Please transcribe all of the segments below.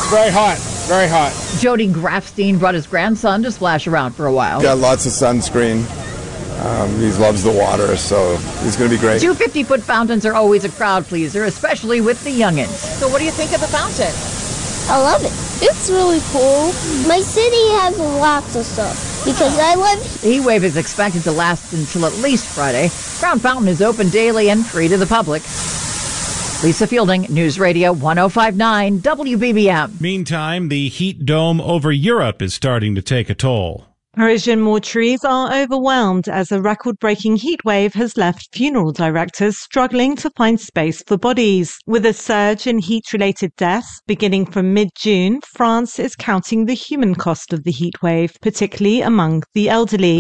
Very hot. Very hot. Jody Grafstein brought his grandson to splash around for a while. Got lots of sunscreen. He loves the water, so he's going to be great. 2 50-foot fountains are always a crowd pleaser, especially with the youngins. So what do you think of the fountain? I love it. It's really cool. My city has lots of stuff because I live. The heat wave is expected to last until at least Friday. Crown Fountain is open daily and free to the public. Lisa Fielding, News Radio 105.9 WBBM. Meantime, the heat dome over Europe is starting to take a toll. Parisian mortuaries are overwhelmed as a record-breaking heatwave has left funeral directors struggling to find space for bodies. With a surge in heat-related deaths beginning from mid-June, France is counting the human cost of the heatwave, particularly among the elderly.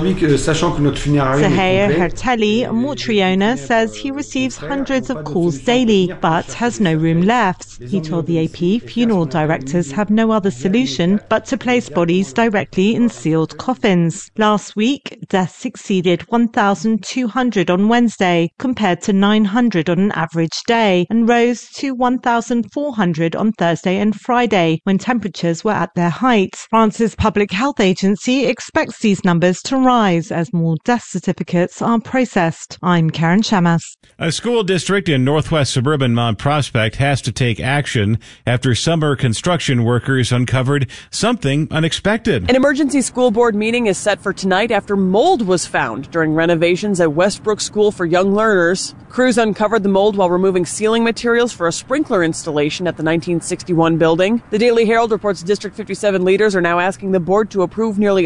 Zahir Herteli, a mortuary owner, says he receives hundreds of calls daily, but has no room left. He told the AP funeral directors have no other solution but to place bodies directly in sealed coffins. Last week, deaths exceeded 1,200 on Wednesday, compared to 900 on an average day, and rose to 1,400 on Thursday and Friday, when temperatures were at their height. France's public health agency expects these numbers to rise as more death certificates are processed. I'm Karen Chamas. A school district in northwest suburban Mont Prospect has to take action after summer construction workers uncovered something unexpected. An emergency school board meeting is set for tonight after mold was found during renovations at Westbrook School for Young Learners. Crews uncovered the mold while removing ceiling materials for a sprinkler installation at the 1961 building. The Daily Herald reports District 57 leaders are now asking the board to approve nearly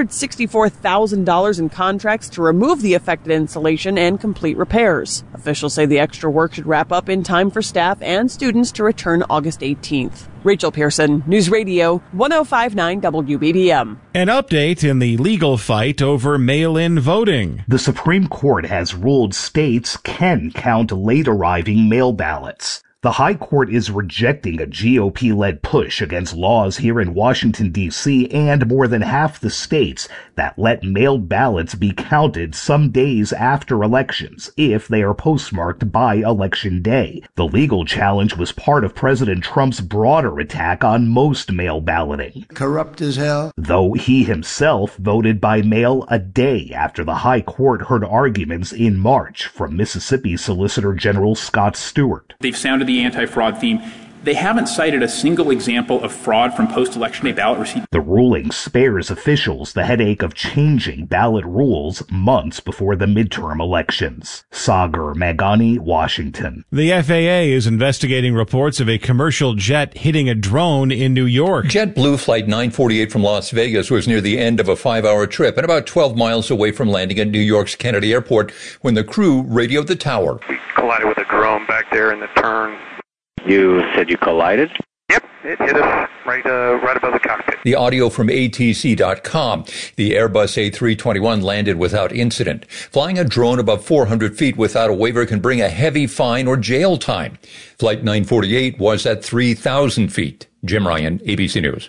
$164,000 in contracts to remove the affected insulation and complete repairs. Officials say the extra work should wrap up in time for staff and students to return August 18th. Rachel Pearson, News Radio 105.9 WBBM. An update in the legal fight over mail-in voting. The Supreme Court has ruled states can count late-arriving mail ballots. The High Court is rejecting a GOP-led push against laws here in Washington, D.C. and more than half the states that let mailed ballots be counted some days after elections if they are postmarked by Election Day. The legal challenge was part of President Trump's broader attack on most mail balloting. Corrupt as hell. Though he himself voted by mail a day after the High Court heard arguments in March from Mississippi Solicitor General Scott Stewart. They've sounded the anti-fraud theme. They haven't cited a single example of fraud from post-election day ballot receipts. The ruling spares officials the headache of changing ballot rules months before the midterm elections. Sagar Magani, Washington. The FAA is investigating reports of a commercial jet hitting a drone in New York. JetBlue Flight 948 from Las Vegas was near the end of a 5-hour trip and about 12 miles away from landing at New York's Kennedy Airport when the crew radioed the tower. We collided with a drone back there in the turn. You said you collided? Yep, it hit us right above the cockpit. The audio from ATC.com. The Airbus A321 landed without incident. Flying a drone above 400 feet without a waiver can bring a heavy fine or jail time. Flight 948 was at 3,000 feet. Jim Ryan, ABC News.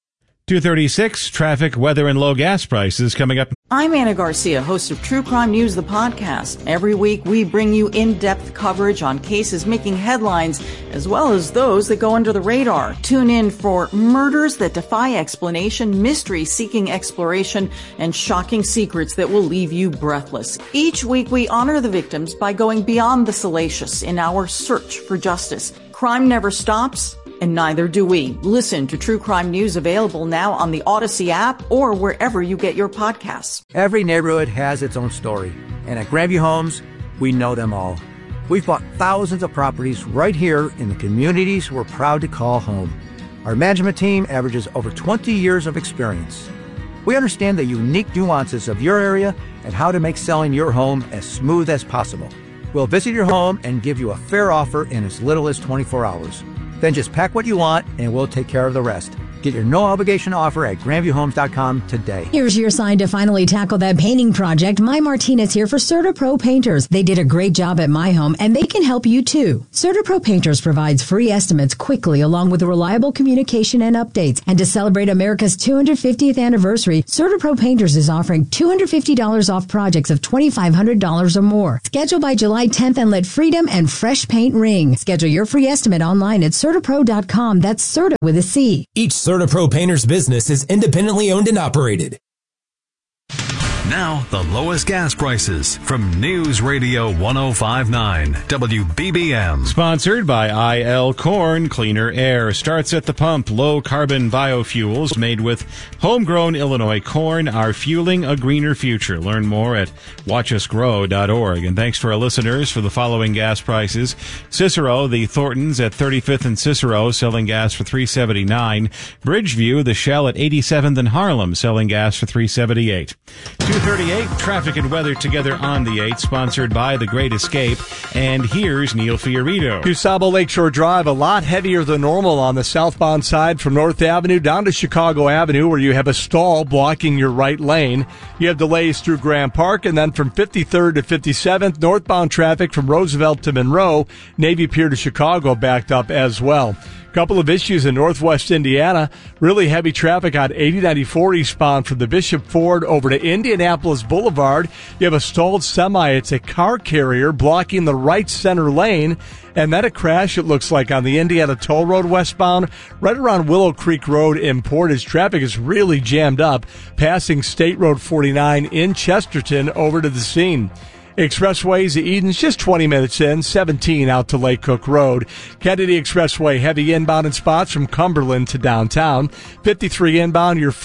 2:36, traffic, weather, and low gas prices coming up. I'm Anna Garcia, host of True Crime News, the podcast. Every week, we bring you in-depth coverage on cases making headlines, as well as those that go under the radar. Tune in for murders that defy explanation, mysteries seeking exploration, and shocking secrets that will leave you breathless. Each week, we honor the victims by going beyond the salacious in our search for justice. Crime never stops, and neither do we. Listen to True Crime News, available now on the Odyssey app or wherever you get your podcasts. Every neighborhood has its own story, and at Grandview Homes, we know them all. We've bought thousands of properties right here in the communities we're proud to call home. Our management team averages over 20 years of experience. We understand the unique nuances of your area and how to make selling your home as smooth as possible. We'll visit your home and give you a fair offer in as little as 24 hours. Then just pack what you want, and we'll take care of the rest. Get your no-obligation offer at GrandviewHomes.com today. Here's your sign to finally tackle that painting project. My Martinez here for CertaPro Painters. They did a great job at my home, and they can help you too. CertaPro Painters provides free estimates quickly along with reliable communication and updates. And to celebrate America's 250th anniversary, CertaPro Painters is offering $250 off projects of $2,500 or more. Schedule by July 10th and let freedom and fresh paint ring. Schedule your free estimate online at CertaPro.com. That's Certa with a C. Each CertaPro Painters business is independently owned and operated. Now, the lowest gas prices from News Radio 105.9 WBBM. Sponsored by IL Corn. Cleaner air starts at the pump. Low carbon biofuels made with homegrown Illinois corn are fueling a greener future. Learn more at watchusgrow.org. And thanks to our listeners for the following gas prices. Cicero, the Thorntons at 35th and Cicero, selling gas for $3.79. Bridgeview, the Shell at 87th and Harlem, selling gas for $3.78. 2:38, traffic and weather together on the 8, sponsored by The Great Escape. And here's Neil Fiorito. DuSable Lakeshore Drive, a lot heavier than normal on the southbound side from North Avenue down to Chicago Avenue, where you have a stall blocking your right lane. You have delays through Grant Park, and then from 53rd to 57th, northbound traffic from Roosevelt to Monroe, Navy Pier to Chicago backed up as well. Couple of issues in northwest Indiana. Really heavy traffic on 8094 eastbound from the Bishop Ford over to Indianapolis Boulevard. You have a stalled semi. It's a car carrier blocking the right center lane. And then a crash, it looks like, on the Indiana Toll Road westbound, right around Willow Creek Road in Portage. Traffic is really jammed up, passing State Road 49 in Chesterton over to the scene. Expressways to Eden's just 20 minutes in, 17 out to Lake Cook Road. Kennedy Expressway, heavy inbound in spots from Cumberland to downtown. 53 inbound, your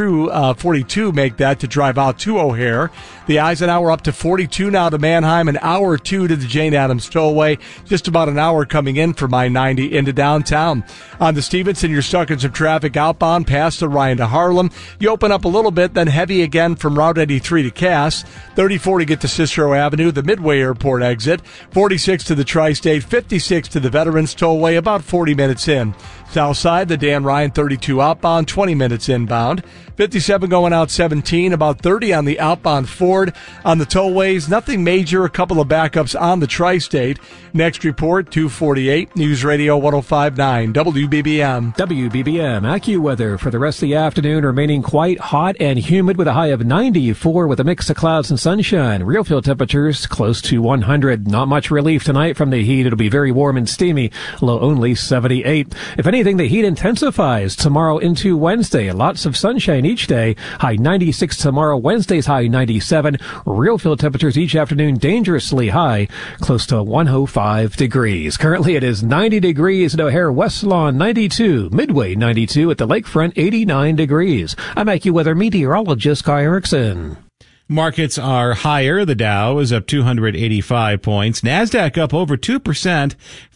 42 make that to drive out to O'Hare. The Eisenhower up to 42 now to Manheim, an hour or two to the Jane Addams Tollway. Just about an hour coming in from I-90 into downtown. On the Stevenson, you're stuck in some traffic outbound past Orion to Harlem. You open up a little bit, then heavy again from Route 83 to Cass. 34 to get to Cicero Avenue, the Midway Airport exit. 46 to the Tri-State, 56 to the Veterans Tollway, about 40 minutes in. South side, the Dan Ryan 32 outbound, 20 minutes inbound. 57 going out 17, about 30 on the outbound Ford. On the tollways, nothing major, a couple of backups on the Tri-State. Next report, 2:48, News Radio 105.9, WBBM. WBBM AccuWeather for the rest of the afternoon, remaining quite hot and humid with a high of 94 with a mix of clouds and sunshine. Real field temperatures close to 100. Not much relief tonight from the heat. It'll be very warm and steamy, low only 78. If anything, the heat intensifies tomorrow into Wednesday. Lots of sunshine each day. High 96 tomorrow. Wednesday's high 97. Real field temperatures each afternoon dangerously high, close to 105 degrees. Currently it is 90 degrees at O'Hare West Lawn, 92. Midway 92 at the lakefront, 89 degrees. I'm AccuWeather meteorologist Kai Erickson. Markets are higher. The Dow is up 285 points. NASDAQ up over 2%,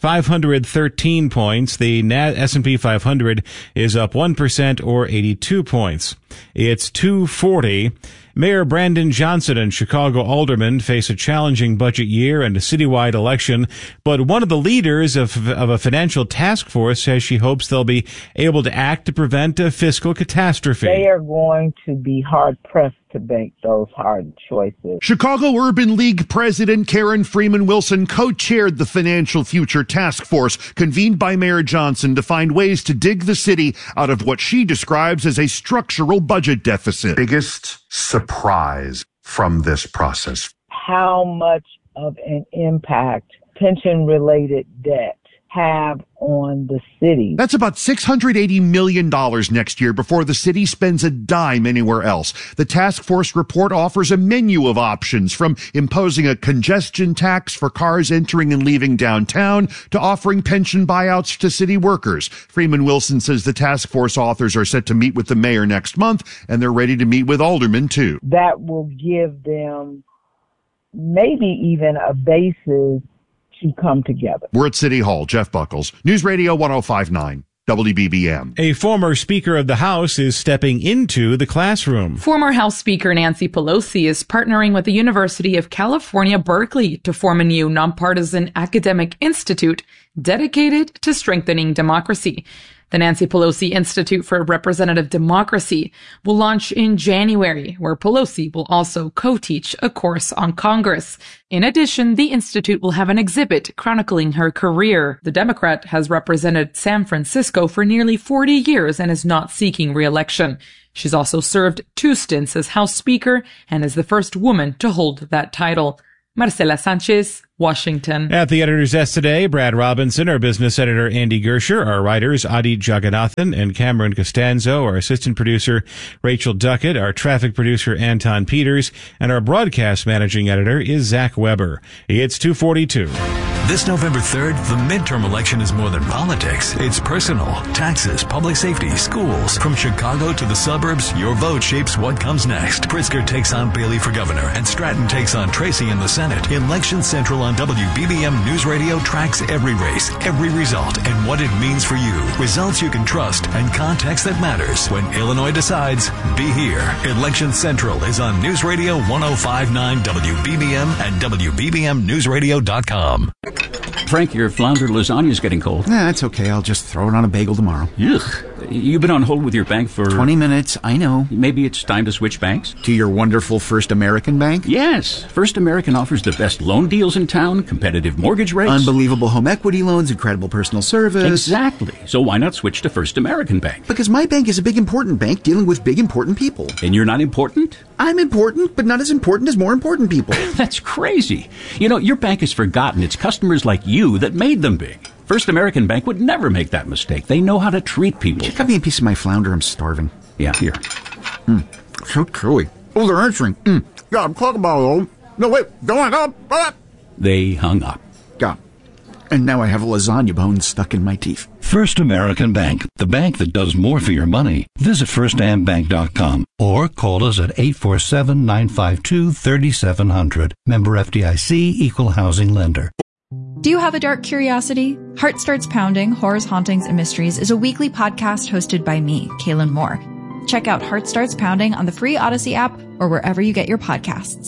513 points. The S&P 500 is up 1% or 82 points. It's 2:40. Mayor Brandon Johnson and Chicago aldermen face a challenging budget year and a citywide election, but one of the leaders of a financial task force says she hopes they'll be able to act to prevent a fiscal catastrophe. They are going to be hard-pressed to make those hard choices. Chicago Urban League President Karen Freeman Wilson co-chaired the Financial Future Task Force, convened by Mayor Johnson to find ways to dig the city out of what she describes as a structural budget deficit. Biggest surprise from this process? How much of an impact pension-related debt have on the city? That's about $680 million next year before the city spends a dime anywhere else. The task force report offers a menu of options, from imposing a congestion tax for cars entering and leaving downtown to offering pension buyouts to city workers. Freeman Wilson says the task force authors are set to meet with the mayor next month, and they're ready to meet with aldermen too. That will give them maybe even a basis to come together. We're at City Hall. Jeff Buckles, News Radio 105.9, WBBM. A former Speaker of the House is stepping into the classroom. Former House Speaker Nancy Pelosi is partnering with the University of California, Berkeley to form a new nonpartisan academic institute dedicated to strengthening democracy. The Nancy Pelosi Institute for Representative Democracy will launch in January, where Pelosi will also co-teach a course on Congress. In addition, the institute will have an exhibit chronicling her career. The Democrat has represented San Francisco for nearly 40 years and is not seeking re-election. She's also served 2 stints as House Speaker and is the first woman to hold that title. Marcela Sanchez, Washington. At the editor's desk today, Brad Robinson, our business editor Andy Gersher, our writers Adi Jagannathan and Cameron Costanzo, our assistant producer Rachel Duckett, our traffic producer Anton Peters, and our broadcast managing editor is Zach Weber. It's 2:42. This November 3rd, the midterm election is more than politics. It's personal. Taxes, public safety, schools. From Chicago to the suburbs, your vote shapes what comes next. Pritzker takes on Bailey for governor, and Stratton takes on Tracy in the Senate. Election Central on WBBM News Radio tracks every race, every result, and what it means for you. Results you can trust and context that matters. When Illinois decides, be here. Election Central is on News Radio 105.9 WBBM and WBBMNewsRadio.com. Frank, your flounder lasagna's getting cold. Nah, it's okay. I'll just throw it on a bagel tomorrow. Ugh. You've been on hold with your bank for 20 minutes, I know. Maybe it's time to switch banks? To your wonderful First American Bank? Yes. First American offers the best loan deals in town, competitive mortgage rates. Unbelievable home equity loans, incredible personal service. Exactly. So why not switch to First American Bank? Because my bank is a big important bank dealing with big important people. And you're not important? I'm important, but not as important as more important people. That's crazy. You know, your bank has forgotten it's customers like you that made them big. First American Bank would never make that mistake. They know how to treat people. Cut me a piece of my flounder. I'm starving. Yeah, here. So chewy. Oh, they're answering. Yeah, I'm talking about. No, wait. Go on. Up. They hung up. God. And now I have a lasagna bone stuck in my teeth. First American Bank, the bank that does more for your money. Visit firstambank.com or call us at 847-952-3700. Member FDIC, Equal Housing Lender. Do you have a dark curiosity? Heart Starts Pounding, Horrors, Hauntings, and Mysteries is a weekly podcast hosted by me, Kaylin Moore. Check out Heart Starts Pounding on the free Odyssey app or wherever you get your podcasts.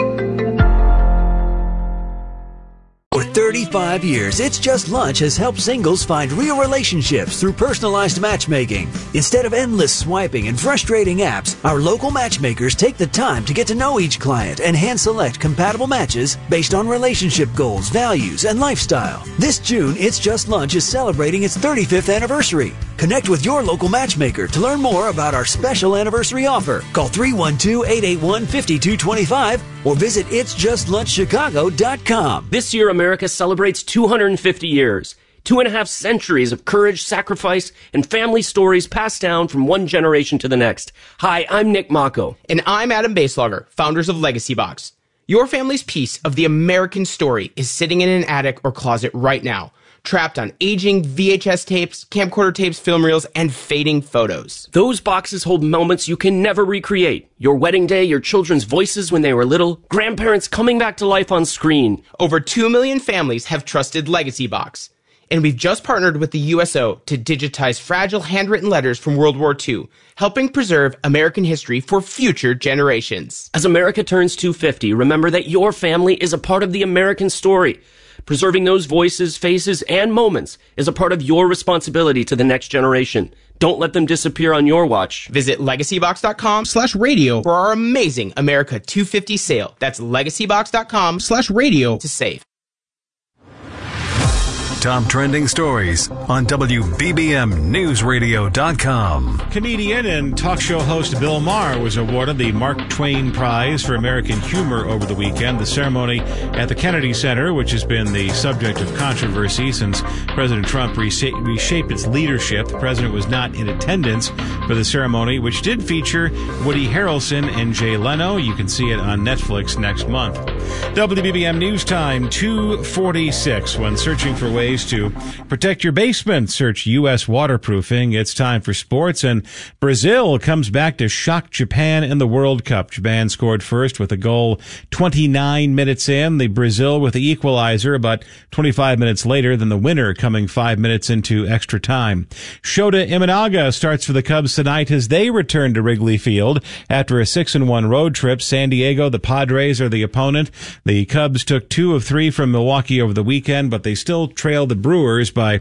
For 35 years, It's Just Lunch has helped singles find real relationships through personalized matchmaking. Instead of endless swiping and frustrating apps, our local matchmakers take the time to get to know each client and hand-select compatible matches based on relationship goals, values, and lifestyle. This June, It's Just Lunch is celebrating its 35th anniversary. Connect with your local matchmaker to learn more about our special anniversary offer. Call 312-881-5225 or visit itsjustlunchchicago.com. This year, America celebrates 250 years. 2.5 centuries of courage, sacrifice, and family stories passed down from one generation to the next. Hi, I'm Nick Mako. And I'm Adam Baselogger, founders of Legacy Box. Your family's piece of the American story is sitting in an attic or closet right now, trapped on aging VHS tapes, camcorder tapes, film reels, and fading photos. Those boxes hold moments you can never recreate. Your wedding day, your children's voices when they were little, grandparents coming back to life on screen. Over 2 million families have trusted Legacy Box. And we've just partnered with the USO to digitize fragile handwritten letters from World War II, helping preserve American history for future generations. As America turns 250, remember that your family is a part of the American story. Preserving those voices, faces, and moments is a part of your responsibility to the next generation. Don't let them disappear on your watch. Visit legacybox.com/radio for our amazing America 250 sale. That's legacybox.com/radio to save. Top trending stories on WBBMNewsRadio.com. Comedian and talk show host Bill Maher was awarded the Mark Twain Prize for American Humor over the weekend. The ceremony at the Kennedy Center, which has been the subject of controversy since President Trump reshaped its leadership. The president was not in attendance for the ceremony, which did feature Woody Harrelson and Jay Leno. You can see it on Netflix next month. WBBM News Time, 2:46. When searching for ways to protect your basement, search U.S. waterproofing. It's time for sports, and Brazil comes back to shock Japan in the World Cup. Japan scored first with a goal 29 minutes in. The Brazil with the equalizer about 25 minutes later than the winner coming 5 minutes into extra time. Shota Imanaga starts for the Cubs tonight as they return to Wrigley Field after a 6-1 road trip. San Diego, the Padres are the opponent. The Cubs took 2 of 3 from Milwaukee over the weekend, but they still trail trail the Brewers by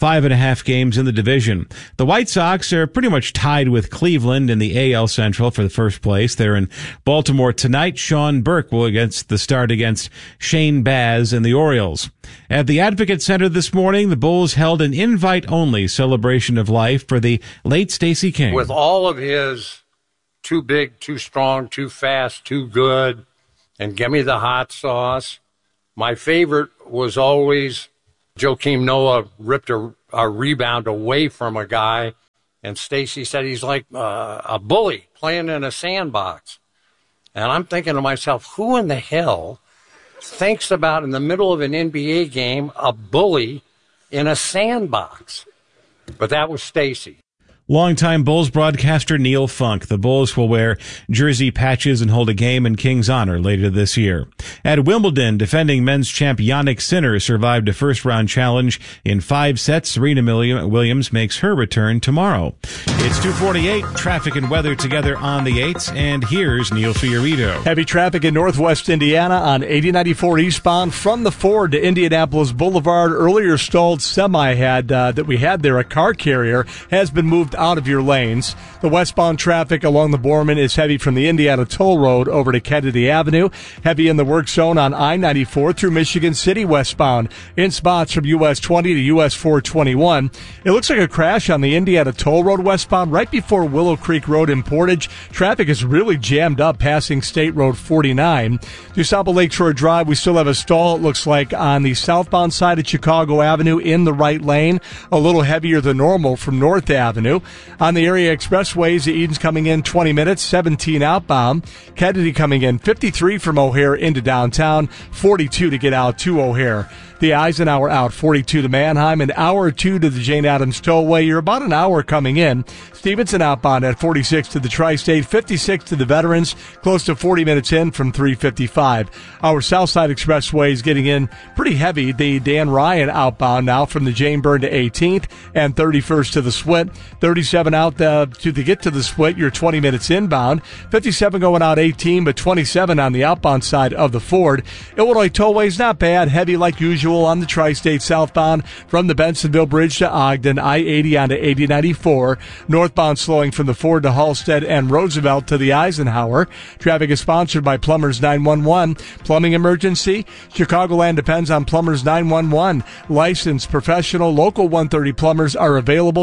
5.5 games in the division. The White Sox are pretty much tied with Cleveland in the AL Central for the first place. They're in Baltimore tonight. Sean Burke will start against Shane Baz and the Orioles. At the Advocate Center this morning, the Bulls held an invite-only celebration of life for the late Stacey King. With all of his too big, too strong, too fast, too good, and give me the hot sauce, my favorite was always Joakim Noah ripped a rebound away from a guy, and Stacey said he's like a bully playing in a sandbox. And I'm thinking to myself, who in the hell thinks about, in the middle of an NBA game, a bully in a sandbox? But that was Stacey. Longtime Bulls broadcaster Neil Funk. The Bulls will wear jersey patches and hold a game in King's honor later this year. At Wimbledon, defending men's champ Jannik Sinner survived a first-round challenge in 5 sets. Serena Williams makes her return tomorrow. It's 2:48. Traffic and weather together on the 8s, and here's Neil Fiorito. Heavy traffic in northwest Indiana on 8094 eastbound from the Ford to Indianapolis Boulevard. Earlier stalled semi that we had there, a car carrier, has been moved out of your lanes. The westbound traffic along the Borman is heavy from the Indiana Toll Road over to Kennedy Avenue. Heavy in the work zone on I-94 through Michigan City westbound. In spots from US 20 to US 421. It looks like a crash on the Indiana Toll Road westbound right before Willow Creek Road in Portage. Traffic is really jammed up passing State Road 49. To south of Lakeshore Drive, we still have a stall, it looks like, on the southbound side of Chicago Avenue in the right lane. A little heavier than normal from North Avenue. On the area expressways, the Eden's coming in 20 minutes, 17 outbound. Kennedy coming in 53 from O'Hare into downtown, 42 to get out to O'Hare. The Eisenhower out 42 to Manheim, an hour or two to the Jane Addams Tollway. You're about an hour coming in. Stevenson outbound at 46 to the Tri-State, 56 to the Veterans, close to 40 minutes in from 355. Our Southside Expressway is getting in pretty heavy. The Dan Ryan outbound now from the Jane Byrne to 18th and 31st to the Swit. 37 out to get to the Swit. You're 20 minutes inbound. 57 going out 18, but 27 on the outbound side of the Ford. Illinois Tollway's not bad. Heavy like usual on the Tri-State southbound from the Bensonville Bridge to Ogden, I-80 onto 8094. Northbound slowing from the Ford to Halstead and Roosevelt to the Eisenhower. Traffic is sponsored by Plumbers 911. Plumbing emergency? Chicagoland depends on Plumbers 911. Licensed, professional, local 130 plumbers are available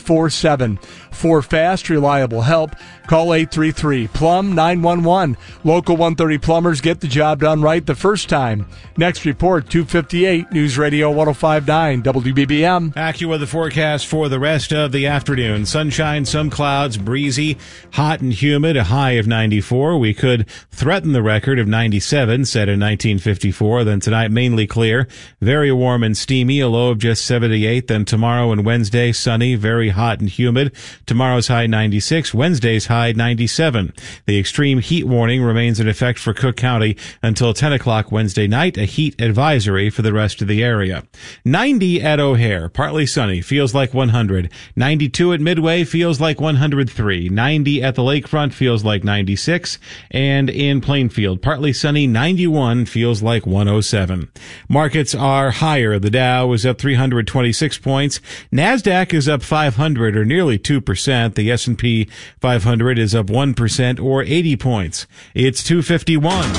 24/7. For fast, reliable help, call 833-PLUM-911. Local 130 plumbers get the job done right the first time. Next report, 2:58, News Radio 105.9 WBBM. AccuWeather forecast for the rest of the afternoon. Sunshine, some clouds, breezy, hot and humid, a high of 94. We could threaten the record of 97 set in 1954. Then tonight, mainly clear, very warm and steamy, a low of just 78. Then tomorrow and Wednesday, sunny, very hot and humid. Tomorrow's high 96, Wednesday's high 97. The extreme heat warning remains in effect for Cook County until 10 o'clock Wednesday night, a heat advisory for the rest of the area. 90 at O'Hare, partly sunny, feels like 100. 92 at Midway, feels like 103. 90 at the lakefront, feels like 96. And in Plainfield, partly sunny, 91, feels like 107. Markets are higher. The Dow is up 326 points. NASDAQ is up 500 or nearly 2%. The S&P 500 is up 1% or 80 points. It's 2:51.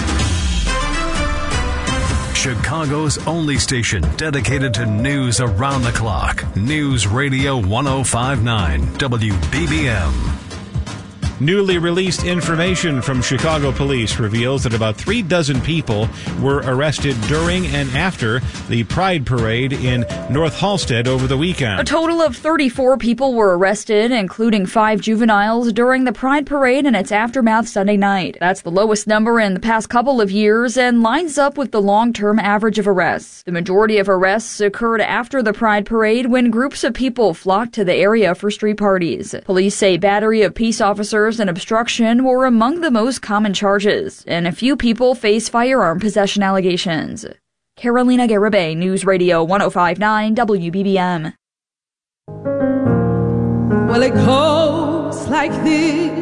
Chicago's only station dedicated to news around the clock. News Radio 105.9 WBBM. Newly released information from Chicago police reveals that about 36 people were arrested during and after the Pride Parade in North Halstead over the weekend. A total of 34 people were arrested, including 5 juveniles, during the Pride Parade and its aftermath Sunday night. That's the lowest number in the past couple of years and lines up with the long-term average of arrests. The majority of arrests occurred after the Pride Parade when groups of people flocked to the area for street parties. Police say battery of peace officers and obstruction were among the most common charges, and a few people face firearm possession allegations. Carolina Garibay, News Radio 105.9 WBBM. Well, it goes like this.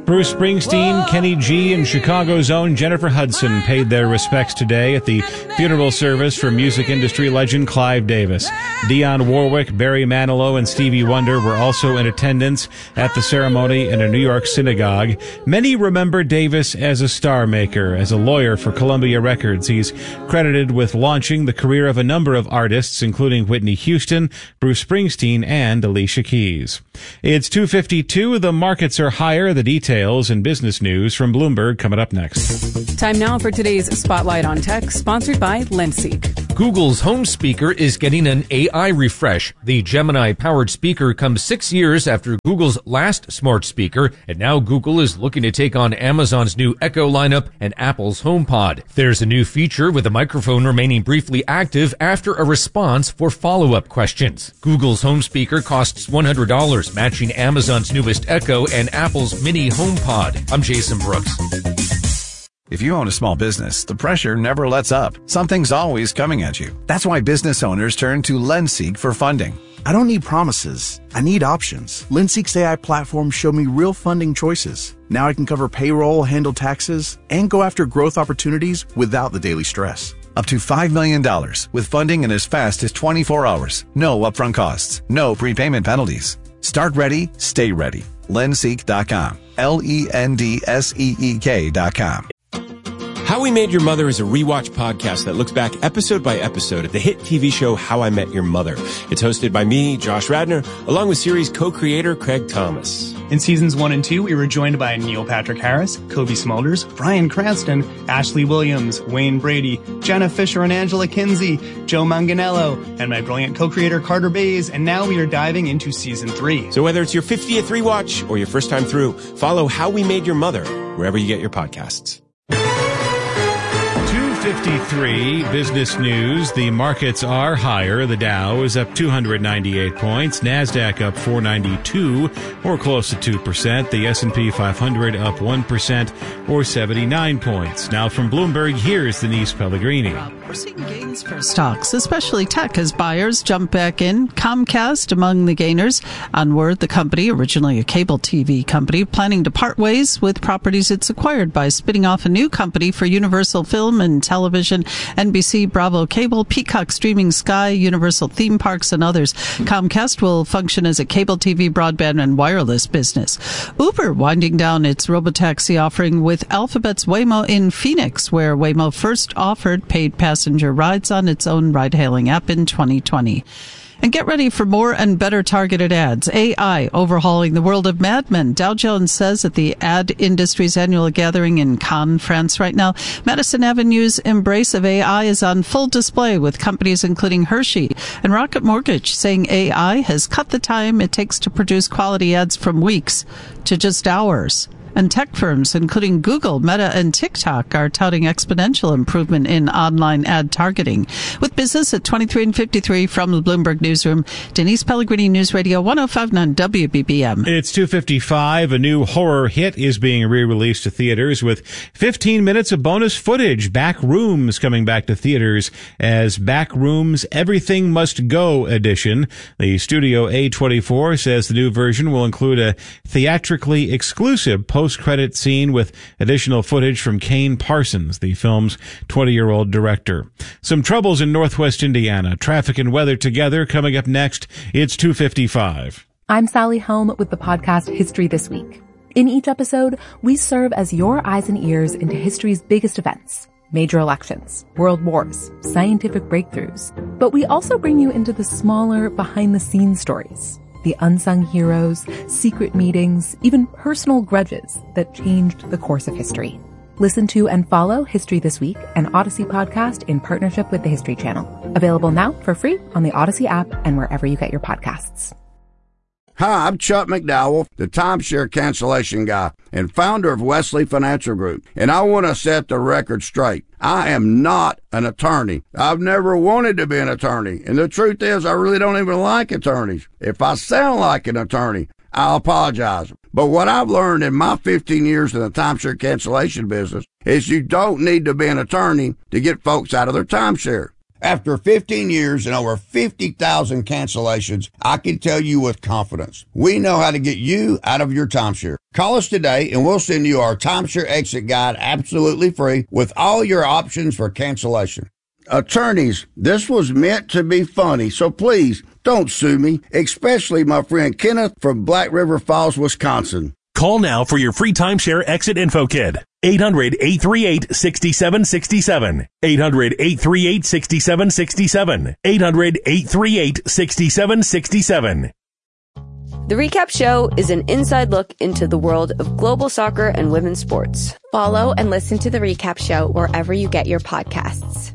Bruce Springsteen, Kenny G, and Chicago's own Jennifer Hudson paid their respects today at the funeral service for music industry legend Clive Davis. Dionne Warwick, Barry Manilow, and Stevie Wonder were also in attendance at the ceremony in a New York synagogue. Many remember Davis as a star maker. As a lawyer for Columbia Records, he's credited with launching the career of a number of artists, including Whitney Houston, Bruce Springsteen, and Alicia Keys. It's 2:52. The markets are higher. The details and business news from Bloomberg coming up next. Time now for today's Spotlight on Tech, sponsored by Lenseek. Google's home speaker is getting an AI refresh. The Gemini-powered speaker comes 6 years after Google's last smart speaker, and now Google is looking to take on Amazon's new Echo lineup and Apple's HomePod. There's a new feature with the microphone remaining briefly active after a response for follow-up questions. Google's home speaker costs $100, matching Amazon's newest Echo and Apple's mini HomePod. I'm Jason Brooks. If you own a small business, the pressure never lets up. Something's always coming at you. That's why business owners turn to Lenseek for funding. I don't need promises. I need options. Lenseek's AI platform showed me real funding choices. Now I can cover payroll, handle taxes, and go after growth opportunities without the daily stress. Up to $5 million with funding in as fast as 24 hours. No upfront costs. No prepayment penalties. Start ready, stay ready. Lenseek.com. LENDSEEK.com. How We Made Your Mother is a rewatch podcast that looks back episode by episode at the hit TV show How I Met Your Mother. It's hosted by me, Josh Radnor, along with series co-creator Craig Thomas. In seasons 1 and 2, we were joined by Neil Patrick Harris, Kobe Smulders, Bryan Cranston, Ashley Williams, Wayne Brady, Jenna Fisher and Angela Kinsey, Joe Manganiello, and my brilliant co-creator Carter Bays, and now we are diving into season 3. So whether it's your 50th rewatch or your first time through, follow How We Made Your Mother wherever you get your podcasts. 2:53 business news. The markets are higher. The Dow is up 298 points. NASDAQ up 492 or close to 2%. The S&P 500 up 1% or 79 points. Now from Bloomberg, here's Denise Pellegrini. We're seeing gains for stocks, especially tech, as buyers jump back in. Comcast among the gainers. Onward, the company, originally a cable TV company, planning to part ways with properties it's acquired by spinning off a new company for Universal Film and Television, NBC, Bravo Cable, Peacock Streaming, Sky, Universal Theme Parks, and others. Comcast will function as a cable TV, broadband, and wireless business. Uber winding down its robotaxi offering with Alphabet's Waymo in Phoenix, where Waymo first offered paid passenger rides on its own ride-hailing app in 2020. And get ready for more and better targeted ads. AI overhauling the world of Mad Men. Dow Jones says at the ad industry's annual gathering in Cannes, France right now, Madison Avenue's embrace of AI is on full display with companies including Hershey and Rocket Mortgage saying AI has cut the time it takes to produce quality ads from weeks to just hours. And tech firms, including Google, Meta, and TikTok, are touting exponential improvement in online ad targeting. With business at 23 and 53 from the Bloomberg Newsroom, Denise Pellegrini, News Radio 105.9 WBBM. It's 2:55. A new horror hit is being re-released to theaters with 15 minutes of bonus footage. Backrooms coming back to theaters as Backrooms Everything Must Go edition. The studio A24 says the new version will include a theatrically exclusive post-credit scene with additional footage from Kane Parsons, the film's 20-year-old director. Some troubles in Northwest Indiana. Traffic and weather together coming up next. It's 2:55. I'm Sally Helm with the podcast History This Week. In each episode, we serve as your eyes and ears into history's biggest events. Major elections, world wars, scientific breakthroughs. But we also bring you into the smaller, behind-the-scenes stories. The unsung heroes, secret meetings, even personal grudges that changed the course of history. Listen to and follow History This Week, an Odyssey podcast in partnership with the History Channel. Available now for free on the Odyssey app and wherever you get your podcasts. Hi, I'm Chuck McDowell, the timeshare cancellation guy and founder of Wesley Financial Group, and I want to set the record straight. I am not an attorney. I've never wanted to be an attorney, and the truth is I really don't even like attorneys. If I sound like an attorney, I'll apologize. But what I've learned in my 15 years in the timeshare cancellation business is you don't need to be an attorney to get folks out of their timeshare. After 15 years and over 50,000 cancellations, I can tell you with confidence, we know how to get you out of your timeshare. Call us today and we'll send you our timeshare exit guide absolutely free with all your options for cancellation. Attorneys, this was meant to be funny, so please don't sue me, especially my friend Kenneth from Black River Falls, Wisconsin. Call now for your free timeshare exit info kit. 800-838-6767. 800-838-6767. 800-838-6767. The Recap Show is an inside look into the world of global soccer and women's sports. Follow and listen to The Recap Show wherever you get your podcasts.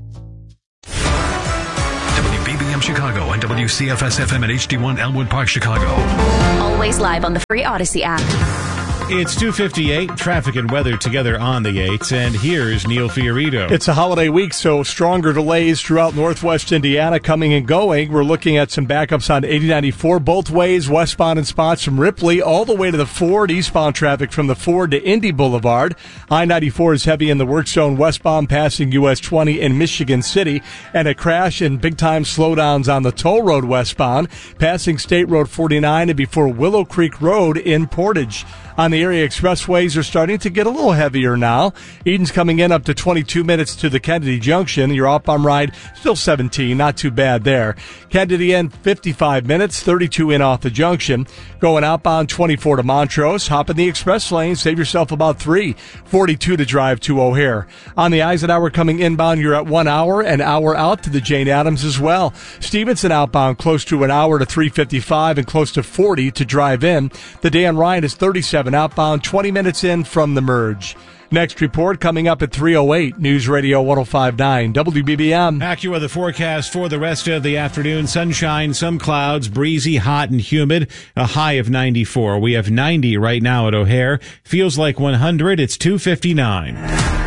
WBBM Chicago and WCFS-FM at HD1 Elmwood Park, Chicago. Always live on the free Odyssey app. It's 2:58, traffic and weather together on the 8s, and here's Neil Fiorito. It's a holiday week, so stronger delays throughout northwest Indiana coming and going. We're looking at some backups on 8094 both ways, westbound in spots from Ripley all the way to the Ford, eastbound traffic from the Ford to Indy Boulevard. I-94 is heavy in the work zone westbound passing US 20 in Michigan City, and a crash and big-time slowdowns on the toll road westbound passing State Road 49 and before Willow Creek Road in Portage. On the area expressways are starting to get a little heavier now. Eden's coming in up to 22 minutes to the Kennedy Junction. Your outbound ride still 17, not too bad there. Kennedy in 55 minutes, 32 in off the junction. Going outbound 24 to Montrose. Hop in the express lane, save yourself about 3. 42 to drive to O'Hare. On the Eisenhower coming inbound, you're at 1 hour, an hour out to the Jane Addams as well. Stevenson outbound close to an hour to 355 and close to 40 to drive in. The Dan Ryan is 37 outbound, 20 minutes in from the merge. Next report coming up at 3:08, News Radio 105.9 WBBM. AccuWeather forecast for the rest of the afternoon. Sunshine, some clouds, breezy, hot and humid, a high of 94. We have 90 right now at O'Hare. Feels like 100. It's 2:59.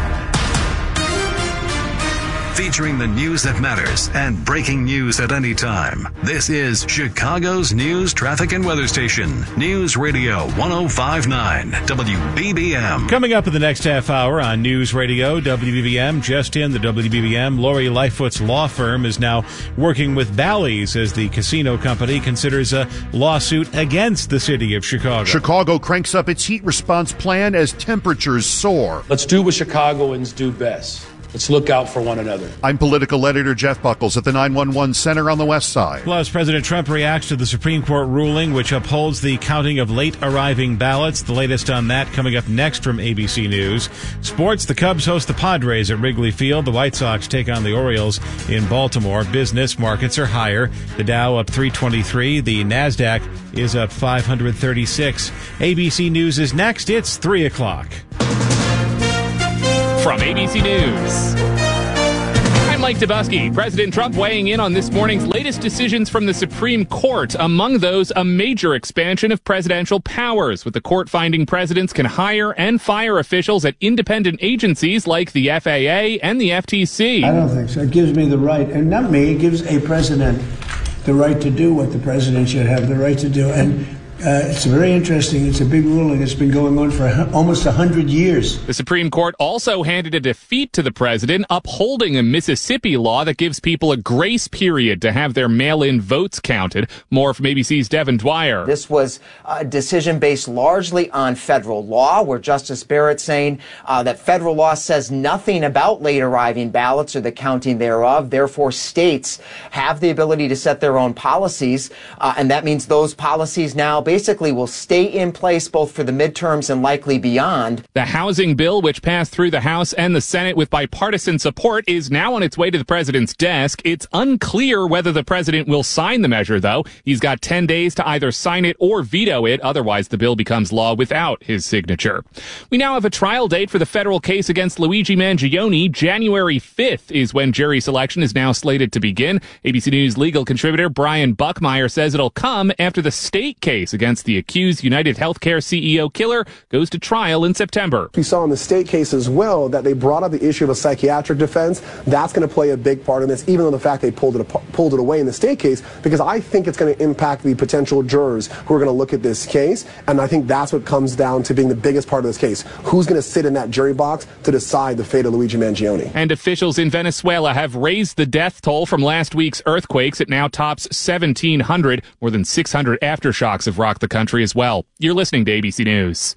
Featuring the news that matters and breaking news at any time. This is Chicago's news, traffic, and weather station. News Radio 105.9 WBBM. Coming up in the next half hour on News Radio WBBM, just in the WBBM, Lori Lightfoot's law firm is now working with Bally's as the casino company considers a lawsuit against the city of Chicago. Chicago cranks up its heat response plan as temperatures soar. Let's do what Chicagoans do best. Let's look out for one another. I'm political editor Jeff Buckles at the 911 Center on the West Side. Plus, President Trump reacts to the Supreme Court ruling which upholds the counting of late arriving ballots. The latest on that coming up next from ABC News. Sports, the Cubs host the Padres at Wrigley Field. The White Sox take on the Orioles in Baltimore. Business markets are higher. The Dow up 323. The NASDAQ is up 536. ABC News is next. It's 3 o'clock. From ABC News, I'm Mike Dubusky. President Trump weighing in on this morning's latest decisions from the Supreme Court. Among those, a major expansion of presidential powers, with the court finding presidents can hire and fire officials at independent agencies like the FAA and the FTC. I don't think so. It gives me the right, and not me, it gives a president the right to do what the president should have the right to do. And it's very interesting. It's a big ruling. It's been going on for almost 100 years. The Supreme Court also handed a defeat to the president, upholding a Mississippi law that gives people a grace period to have their mail-in votes counted. More from ABC's Devin Dwyer. This was a decision based largely on federal law, where Justice Barrett saying that federal law says nothing about late arriving ballots or the counting thereof. Therefore, states have the ability to set their own policies, and that means those policies now basically will stay in place both for the midterms and likely beyond. The housing bill, which passed through the House and the Senate with bipartisan support, is now on its way to the president's desk. It's unclear whether the president will sign the measure, though. He's got 10 days to either sign it or veto it. Otherwise, the bill becomes law without his signature. We now have a trial date for the federal case against Luigi Mangione. January 5th is when jury selection is now slated to begin. ABC News legal contributor Brian Buckmeyer says it'll come after the state case against the accused United Healthcare CEO killer goes to trial in September. We saw in the state case as well that they brought up the issue of a psychiatric defense. That's going to play a big part in this, even though the fact they pulled it away in the state case, because I think it's going to impact the potential jurors who are going to look at this case. And I think that's what comes down to being the biggest part of this case. Who's going to sit in that jury box to decide the fate of Luigi Mangione? And officials in Venezuela have raised the death toll from last week's earthquakes. It now tops 1,700. More than 600 aftershocks have rocked the country as well. You're listening to ABC News.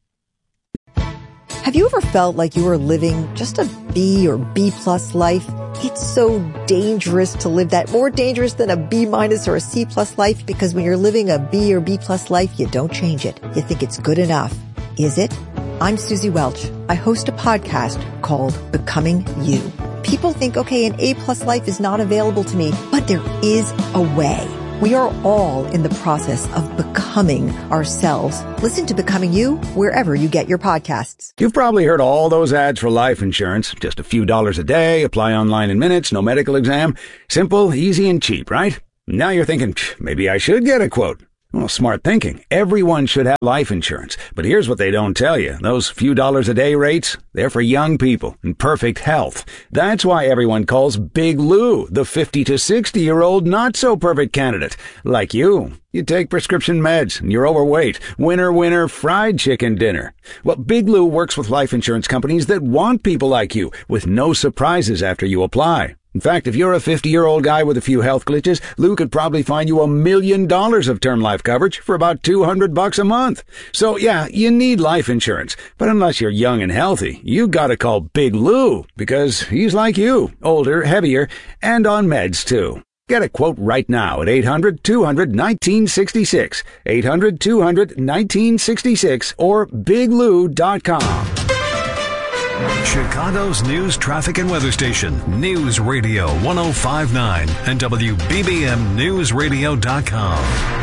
Have you ever felt like you were living just a B or B plus life? It's so dangerous to live that, more dangerous than a B minus or a C plus life, because when you're living a B or B plus life, you don't change it. You think it's good enough. Is it? I'm Susie Welch. I host a podcast called Becoming You. People think, okay, an A plus life is not available to me, but there is a way. We are all in the process of becoming ourselves. Listen to Becoming You wherever you get your podcasts. You've probably heard all those ads for life insurance. Just a few dollars a day, apply online in minutes, no medical exam. Simple, easy, and cheap, right? Now you're thinking, maybe I should get a quote. Well, smart thinking. Everyone should have life insurance. But here's what they don't tell you. Those few dollars a day rates, they're for young people in perfect health. That's why everyone calls Big Lou the 50 to 60-year-old not-so-perfect candidate. Like you. You take prescription meds and you're overweight. Winner, winner, fried chicken dinner. Well, Big Lou works with life insurance companies that want people like you, with no surprises after you apply. In fact, if you're a 50-year-old guy with a few health glitches, Lou could probably find you $1 million of term life coverage for about $200 a month. So yeah, you need life insurance. But unless you're young and healthy, you gotta call Big Lou, because he's like you, older, heavier, and on meds too. Get a quote right now at 800-200-1966, 800-200-1966, or biglou.com. Chicago's news, traffic, and weather station, News Radio 1059 and WBBMNewsRadio.com.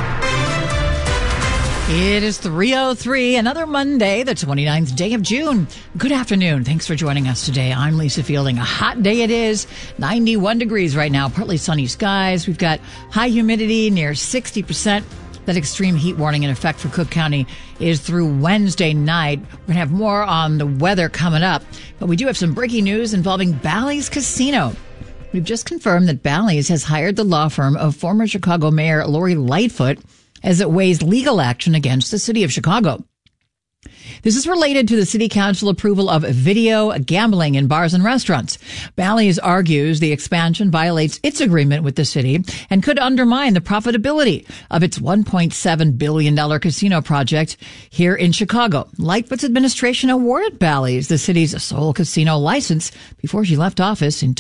It is 3:03, another Monday, the 29th day of June. Good afternoon. Thanks for joining us today. I'm Lisa Fielding. A hot day it is. 91 degrees right now, partly sunny skies. We've got high humidity near 60%. That extreme heat warning in effect for Cook County is through Wednesday night. We're going to have more on the weather coming up, but we do have some breaking news involving Bally's Casino. We've just confirmed that Bally's has hired the law firm of former Chicago Mayor Lori Lightfoot as it weighs legal action against the city of Chicago. This is related to the city council approval of video gambling in bars and restaurants. Bally's argues the expansion violates its agreement with the city and could undermine the profitability of its $1.7 billion casino project here in Chicago. Lightfoot's administration awarded Bally's the city's sole casino license before she left office in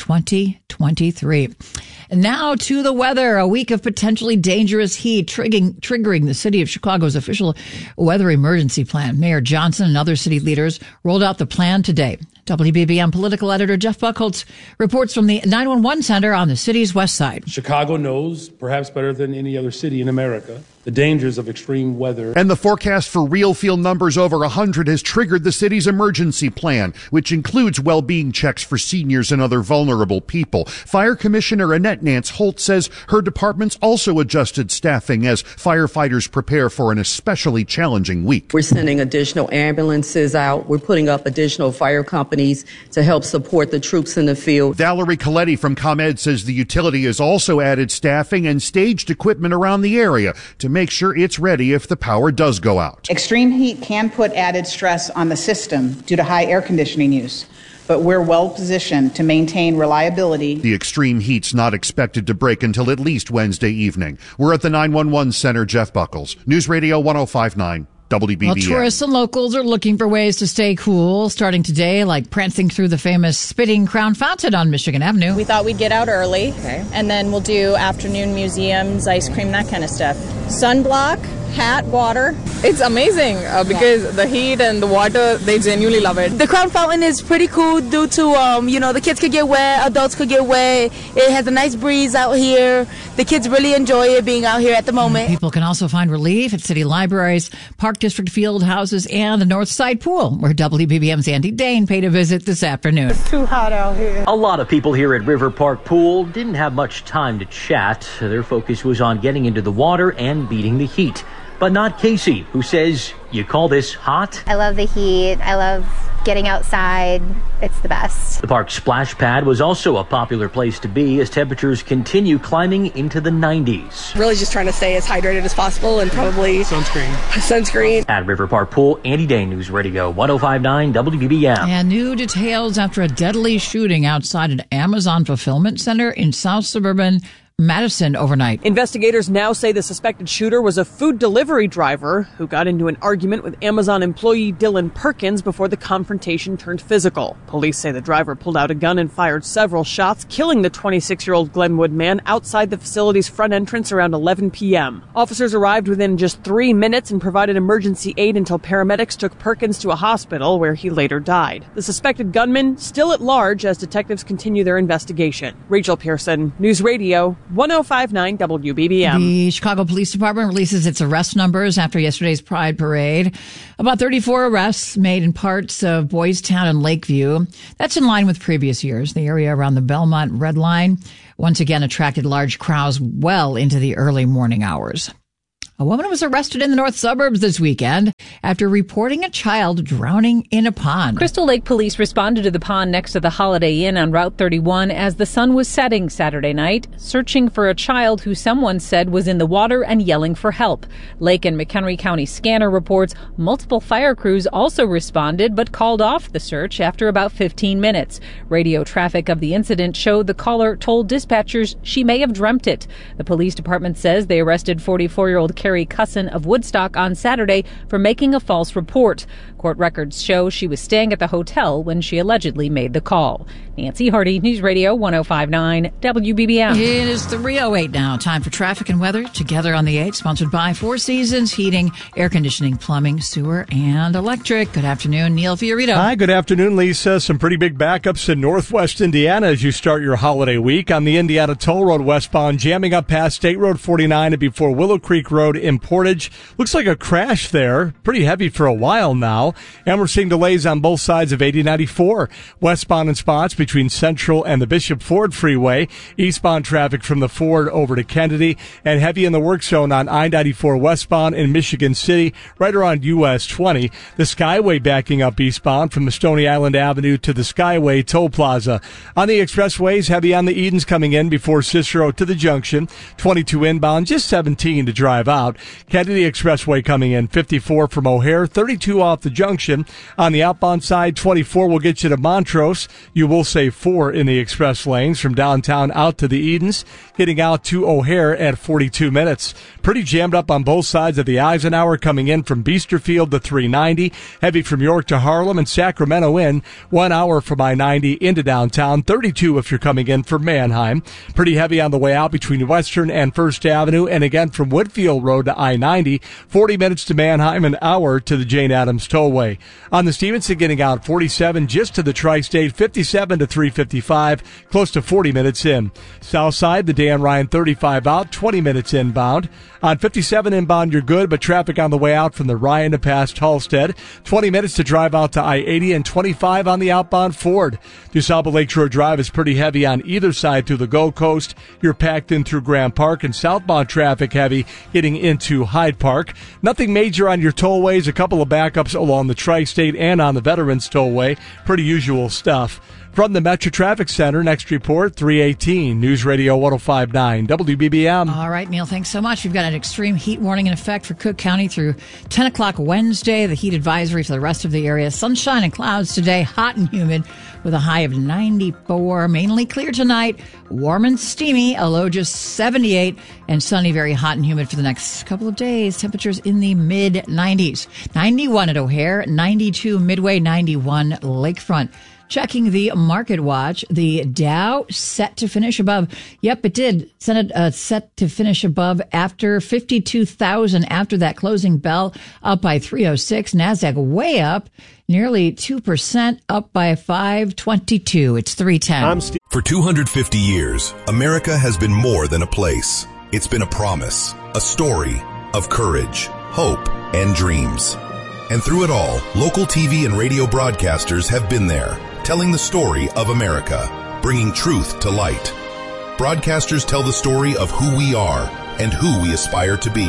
2023. And now to the weather. A week of potentially dangerous heat triggering the city of Chicago's official weather emergency plan. Mayor Johnson and other city leaders rolled out the plan today. WBBM political editor Jeff Buchholz reports from the 911 Center on the city's west side. Chicago knows, perhaps better than any other city in America, the dangers of extreme weather. And the forecast for real field numbers over 100 has triggered the city's emergency plan, which includes well-being checks for seniors and other vulnerable people. Fire Commissioner Annette Nance Holt says her department's also adjusted staffing as firefighters prepare for an especially challenging week. We're sending additional ambulances out. We're putting up additional fire companies to help support the troops in the field. Valerie Coletti from ComEd says the utility has also added staffing and staged equipment around the area to make sure it's ready if the power does go out. Extreme heat can put added stress on the system due to high air conditioning use, but we're well positioned to maintain reliability. The extreme heat's not expected to break until at least Wednesday evening. We're at the 911 Center. Jeff Buchholz, News Radio 1059. WBBM. Well, tourists and locals are looking for ways to stay cool, starting today, like prancing through the famous Spitting Crown Fountain on Michigan Avenue. We thought we'd get out early, and then we'll do afternoon museums, ice cream, that kind of stuff. Sunblock, hat, water. It's amazing because the heat and the water, they genuinely love it. The Crown Fountain is pretty cool due to, the kids could get wet, adults could get wet. It has a nice breeze out here. The kids really enjoy it being out here at the moment. People can also find relief at city libraries, Park District field houses, and the North Side Pool, where WBBM's Andy Dane paid a visit this afternoon. It's too hot out here. A lot of people here at River Park Pool didn't have much time to chat. Their focus was on getting into the water and beating the heat. but not Casey, who says, "You call this hot?" I love the heat. I love getting outside. It's the best. The park's splash pad was also a popular place to be as temperatures continue climbing into the 90s. Really just trying to stay as hydrated as possible and probably sunscreen. At River Park Pool, Andy Day, News Radio 105.9 WBBM. And new details after a deadly shooting outside an Amazon fulfillment center in South suburban Madison overnight. Investigators now say the suspected shooter was a food delivery driver who got into an argument with Amazon employee Dylan Perkins before the confrontation turned physical. Police say the driver pulled out a gun and fired several shots, killing the 26-year-old Glenwood man outside the facility's front entrance around 11 p.m. Officers arrived within just 3 minutes and provided emergency aid until paramedics took Perkins to a hospital where he later died. The suspected gunman still at large as detectives continue their investigation. Rachel Pearson, News Radio 105.9 WBBM. The Chicago Police Department releases its arrest numbers after yesterday's Pride Parade. About 34 arrests made in parts of Boys Town and Lakeview. That's in line with previous years. The area around the Belmont Red Line once again attracted large crowds well into the early morning hours. A woman was arrested in the north suburbs this weekend after reporting a child drowning in a pond. Crystal Lake police responded to the pond next to the Holiday Inn on Route 31 as the sun was setting Saturday night, searching for a child who someone said was in the water and yelling for help. Lake and McHenry County Scanner reports multiple fire crews also responded but called off the search after about 15 minutes. Radio traffic of the incident showed the caller told dispatchers she may have dreamt it. The police department says they arrested 44-year-old Carrie Cusson of Woodstock on Saturday for making a false report. Court records show she was staying at the hotel when she allegedly made the call. Nancy Hardy, News Radio 105.9 WBBM. It is 3:08 now. Time for traffic and weather together on the 8, sponsored by Four Seasons Heating, Air Conditioning, Plumbing, Sewer, and Electric. Good afternoon, Neil Fiorito. Hi, good afternoon, Lisa. Some pretty big backups in northwest Indiana as you start your holiday week. On the Indiana Toll Road westbound, jamming up past State Road 49 and before Willow Creek Road in Portage. Looks like a crash there. Pretty heavy for a while now. And we're seeing delays on both sides of 8094. Westbound in spots between Central and the Bishop Ford Freeway. Eastbound traffic from the Ford over to Kennedy. And heavy in the work zone on I-94 westbound in Michigan City, right around US 20. The Skyway backing up eastbound from the Stony Island Avenue to the Skyway Toll Plaza. On the expressways, heavy on the Edens coming in before Cicero to the junction. 22 inbound, just 17 to drive out. Kennedy Expressway coming in, 54 from O'Hare, 32 off the junction. On the outbound side, 24 will get you to Montrose. You will save 4 in the express lanes from downtown out to the Edens, getting out to O'Hare at 42 minutes. Pretty jammed up on both sides of the Eisenhower coming in from Biesterfield to 390. Heavy from York to Harlem and Sacramento in. 1 hour from I-90 into downtown. 32 if you're coming in from Manheim. Pretty heavy on the way out between Western and First Avenue, and again from Woodfield Road to I-90. 40 minutes to Manheim, an hour to the Jane Addams Tollway. On the Stevenson, getting out 47 just to the Tri-State, 57 to 355, close to 40 minutes in. South side, the Dan Ryan 35 out, 20 minutes inbound. On 57 inbound, you're good, but traffic on the way out from the Ryan to past Halstead. 20 minutes to drive out to I-80 and 25 on the outbound Ford. DuSable Lakeshore Drive is pretty heavy on either side through the Gold Coast. You're packed in through Grand Park, and southbound traffic heavy getting into Hyde Park. Nothing major on your tollways. A couple of backups along the Tri-State and on the Veterans Tollway. Pretty usual stuff. From the Metro Traffic Center, next report, 3:18, News Radio 105.9 WBBM. All right, Neil, thanks so much. We've got an extreme heat warning in effect for Cook County through 10 o'clock Wednesday. The heat advisory for the rest of the area. Sunshine and clouds today, hot and humid with a high of 94. Mainly clear tonight, warm and steamy, a low just 78, and sunny, very hot and humid for the next couple of days. Temperatures in the mid-90s. 91 at O'Hare, 92 Midway, 91 Lakefront. Checking the market watch, the Dow set to finish above. Yep, it did. Set to finish above after 52,000 after that closing bell, up by 306. NASDAQ way up, nearly 2%, up by 522. It's 310. For 250 years, America has been more than a place. It's been a promise, a story of courage, hope, and dreams. And through it all, local TV and radio broadcasters have been there, telling the story of America, bringing truth to light. Broadcasters tell the story of who we are and who we aspire to be.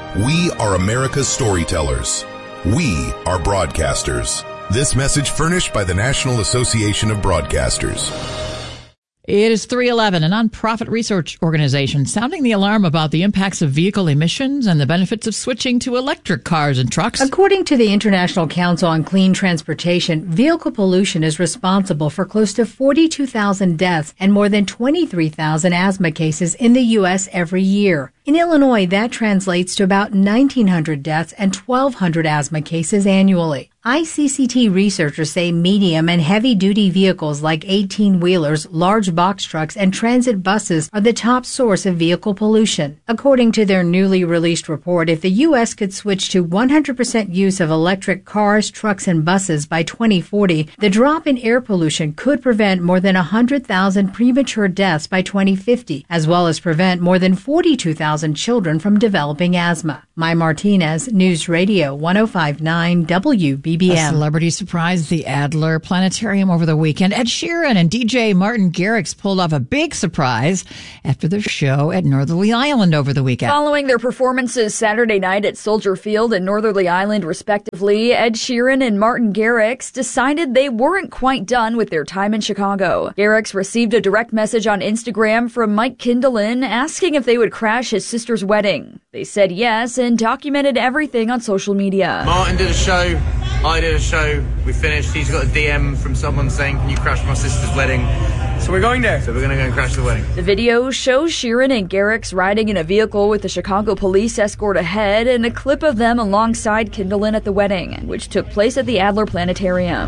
We are America's storytellers. We are broadcasters. This message furnished by the National Association of Broadcasters. It is 311, a nonprofit research organization sounding the alarm about the impacts of vehicle emissions and the benefits of switching to electric cars and trucks. According to the International Council on Clean Transportation, vehicle pollution is responsible for close to 42,000 deaths and more than 23,000 asthma cases in the U.S. every year. In Illinois, that translates to about 1,900 deaths and 1,200 asthma cases annually. ICCT researchers say medium and heavy-duty vehicles like 18-wheelers, large box trucks, and transit buses are the top source of vehicle pollution. According to their newly released report, if the U.S. could switch to 100% use of electric cars, trucks, and buses by 2040, the drop in air pollution could prevent more than 100,000 premature deaths by 2050, as well as prevent more than 42,000 children from developing asthma. Mai Martinez, News Radio 105.9 WBBM. A celebrity surprised the Adler Planetarium over the weekend. Ed Sheeran and DJ Martin Garrix pulled off a big surprise after their show at Northerly Island over the weekend. Following their performances Saturday night at Soldier Field and Northerly Island, respectively, Ed Sheeran and Martin Garrix decided they weren't quite done with their time in Chicago. Garrix received a direct message on Instagram from Mike Kindlin asking if they would crash his sister's wedding. They said yes and documented everything on social media. Martin did a show. I did a show, we finished, he's got a DM from someone saying, can you crash my sister's wedding? So we're going there. So we're going to go and crash the wedding. The video shows Sheeran and Garrix riding in a vehicle with the Chicago police escort ahead and a clip of them alongside Kindlin at the wedding, which took place at the Adler Planetarium.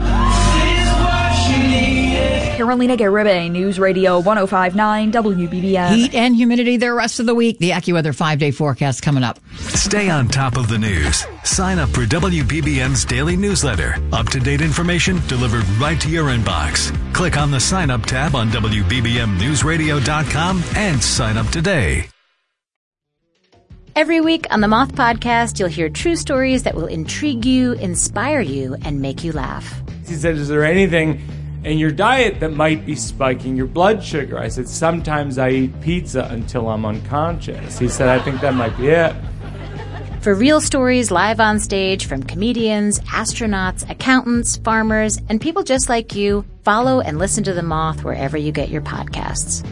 Carolina Garibay, News Radio 105.9 WBBM. Heat and humidity the rest of the week. The AccuWeather 5-day forecast coming up. Stay on top of the news. Sign up for WBBM's daily newsletter. Up-to-date information delivered right to your inbox. Click on the Sign Up tab on WBBMNewsRadio.com and sign up today. Every week on the Moth Podcast, you'll hear true stories that will intrigue you, inspire you, and make you laugh. He said, is there anything in your diet that might be spiking your blood sugar? I said, sometimes I eat pizza until I'm unconscious. He said, I think that might be it. For real stories live on stage from comedians, astronauts, accountants, farmers, and people just like you, follow and listen to The Moth wherever you get your podcasts.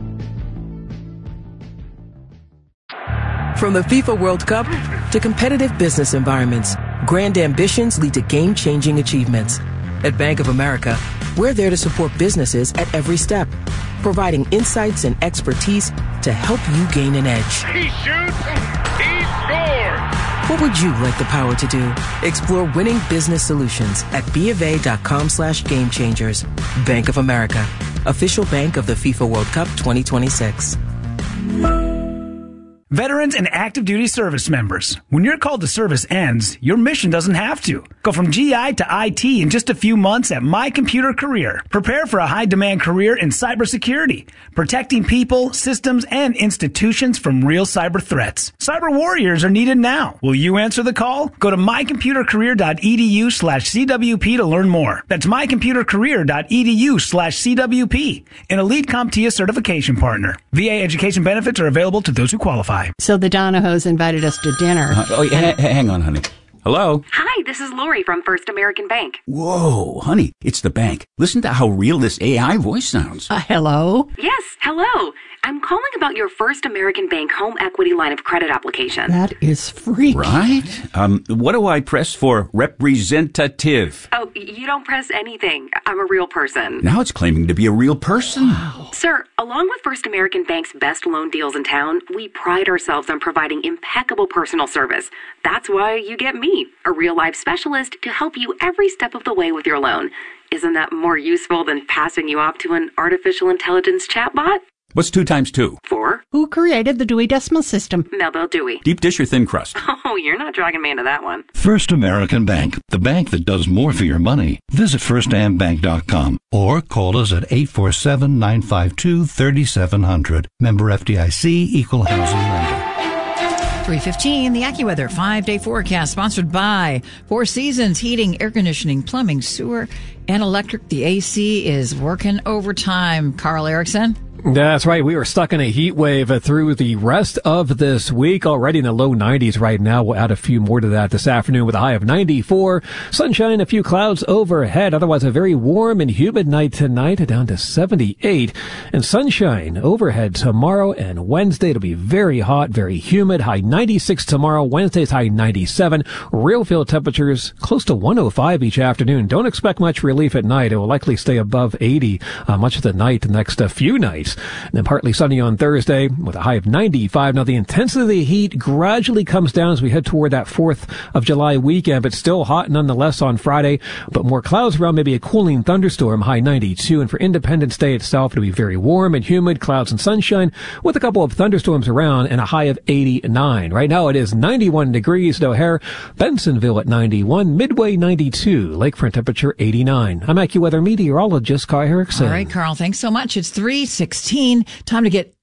From the FIFA World Cup to competitive business environments, grand ambitions lead to game-changing achievements. At Bank of America, we're there to support businesses at every step, providing insights and expertise to help you gain an edge. He shoots, he scores! What would you like the power to do? Explore winning business solutions at BofA.com/gamechangers. Bank of America, official bank of the FIFA World Cup 2026. Veterans and active duty service members, when your call to service ends, your mission doesn't have to. Go from GI to IT in just a few months at My Computer Career. Prepare for a high-demand career in cybersecurity, protecting people, systems, and institutions from real cyber threats. Cyber warriors are needed now. Will you answer the call? Go to mycomputercareer.edu/CWP to learn more. That's mycomputercareer.edu/CWP, an elite CompTIA certification partner. VA education benefits are available to those who qualify. So the Donahos invited us to dinner. Hang on, honey. Hello? Hi, this is Lori from First American Bank. Whoa, honey, it's the bank. Listen to how real this AI voice sounds. Hello? Yes, hello. I'm calling about your First American Bank home equity line of credit application. That is free. Right? What do I press for representative? Oh, you don't press anything. I'm a real person. Now it's claiming to be a real person. Wow. Sir, along with First American Bank's best loan deals in town, we pride ourselves on providing impeccable personal service. That's why you get me, a real-life specialist, to help you every step of the way with your loan. Isn't that more useful than passing you off to an artificial intelligence chatbot? What's 2 times 2? 4. Who created the Dewey Decimal System? Melville Dewey. Deep dish or thin crust? Oh, you're not dragging me into that one. First American Bank, the bank that does more for your money. Visit firstambank.com or call us at 847-952-3700. Member FDIC, Equal Housing Lender. 3:15, the AccuWeather 5-day forecast sponsored by Four Seasons Heating, Air Conditioning, Plumbing, Sewer, and Electric. The AC is working overtime. Carl Erickson. That's right. We are stuck in a heat wave through the rest of this week. Already in the low 90s right now. We'll add a few more to that this afternoon with a high of 94. Sunshine, a few clouds overhead. Otherwise, a very warm and humid night tonight, down to 78. And sunshine overhead tomorrow and Wednesday. It'll be very hot, very humid. High 96 tomorrow. Wednesday's high 97. Real field temperatures close to 105 each afternoon. Don't expect much relief at night. It will likely stay above 80 much of the night the next few nights. And then partly sunny on Thursday with a high of 95. Now, the intensity of the heat gradually comes down as we head toward that 4th of July weekend, but still hot nonetheless on Friday. But more clouds around, maybe a cooling thunderstorm, high 92. And for Independence Day itself, it'll be very warm and humid, clouds and sunshine with a couple of thunderstorms around and a high of 89. Right now, it is 91 degrees at O'Hare, Bensonville at 91, Midway 92, Lakefront temperature 89. I'm AccuWeather meteorologist Kai Erickson. All right, Carl, thanks so much. It's 3:16. Time to get